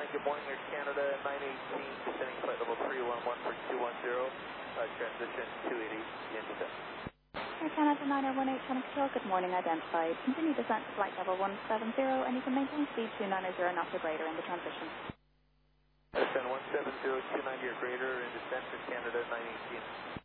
good morning, Air Canada 918, descending flight level 311 for 210, transition 280 in descent. Air Canada 9018, Chinook Control, good morning, identified. Continue descent to flight level 170, and you can maintain speed 290 knots or greater in the transition. Descent 170, 290 or greater in descent to Canada 918.